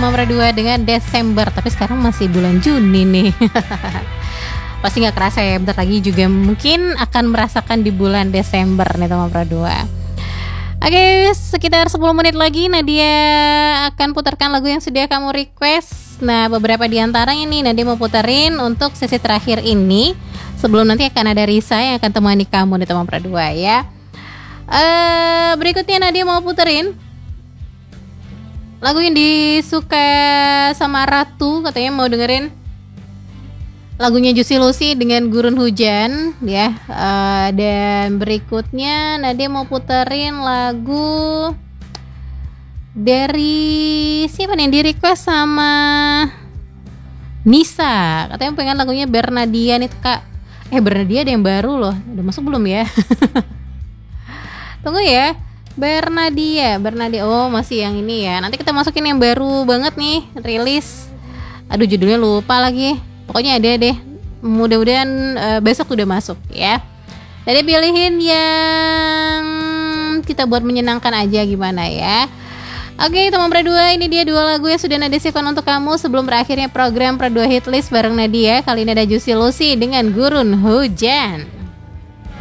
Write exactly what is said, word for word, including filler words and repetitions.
teman berdua dengan Desember. Tapi sekarang masih bulan Juni nih. Pasti gak kerasa ya, bentar lagi juga mungkin akan merasakan di bulan Desember nih teman berdua. Oke, sekitar sepuluh menit lagi Nadia akan putarkan lagu yang sudah kamu request. Nah, beberapa di antara ini Nadia mau puterin untuk sesi terakhir ini. Sebelum nanti akan ada Risa yang akan temani kamu nih teman berdua ya. Uh, berikutnya Nadia mau puterin lagu yang disuka sama Ratu, katanya mau dengerin lagunya Juicy Lucy dengan Gurun Hujan ya. Uh, dan berikutnya Nadia mau puterin lagu dari siapa nih yang di request sama Nisa, katanya pengen lagunya Bernadia nih kak. Eh Bernadia ada yang baru loh, udah masuk belum ya? Tunggu ya, Bernadia, Bernadia. Oh masih yang ini ya. Nanti kita masukin yang baru banget nih, rilis. Aduh judulnya lupa lagi. Pokoknya ada deh. Mudah-mudahan uh, besok udah masuk ya. Jadi pilihin yang kita buat menyenangkan aja gimana ya. Oke teman berdua, ini dia dua lagu yang sudah Nadia siapkan untuk kamu sebelum berakhirnya program Perdua Hitlist bareng Nadia. Kali ini ada Juicy Lucy dengan Gurun Hujan.